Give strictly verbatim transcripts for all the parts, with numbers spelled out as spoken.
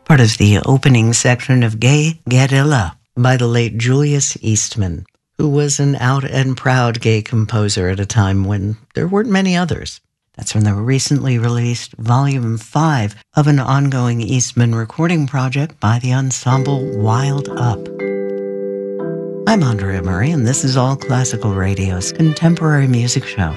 part of the opening section of Gay Gadilla by the late Julius Eastman, who was an out and proud gay composer at a time when there weren't many others. That's from the recently released Volume five of an ongoing Eastman recording project by the ensemble Wild Up. I'm Andrea Murray, and this is All Classical Radio's contemporary music show.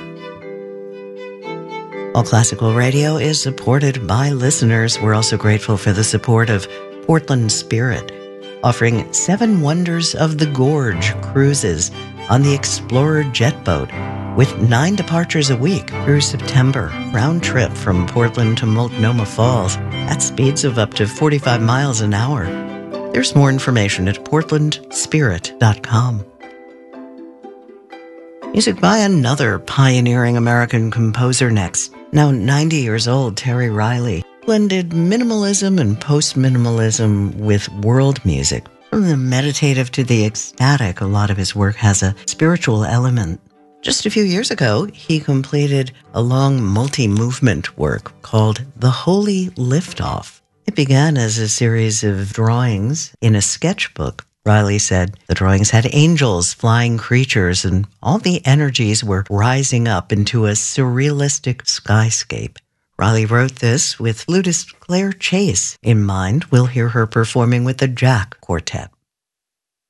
All Classical Radio is supported by listeners. We're also grateful for the support of Portland Spirit, offering Seven Wonders of the Gorge cruises on the Explorer jet boat with nine departures a week through September, round trip from Portland to Multnomah Falls at speeds of up to forty-five miles an hour. There's more information at portland spirit dot com. Music by another pioneering American composer next. Now ninety years old, Terry Riley blended minimalism and post-minimalism with world music. From the meditative to the ecstatic, a lot of his work has a spiritual element. Just a few years ago, he completed a long multi-movement work called The Holy Liftoff. It began as a series of drawings in a sketchbook. Riley said the drawings had angels, flying creatures, and all the energies were rising up into a surrealistic skyscape. Riley wrote this with flutist Claire Chase in mind. We'll hear her performing with the Jack Quartet.